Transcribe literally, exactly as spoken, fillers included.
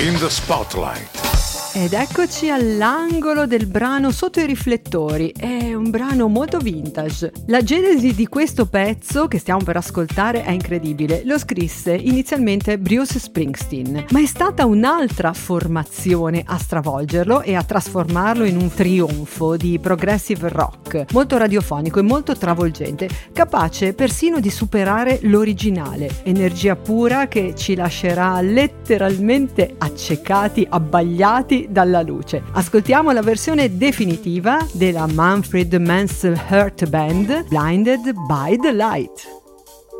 In the Spotlight. Ed eccoci all'angolo del brano Sotto i riflettori. È un brano molto vintage. La genesi di questo pezzo che stiamo per ascoltare è incredibile. Lo scrisse inizialmente Bruce Springsteen, ma è stata un'altra formazione a stravolgerlo e a trasformarlo in un trionfo di progressive rock, molto radiofonico e molto travolgente, capace persino di superare l'originale. Energia pura che ci lascerà letteralmente accecati, abbagliati dalla luce. Ascoltiamo la versione definitiva della Manfred Mann's Heart Band, Blinded by the Light.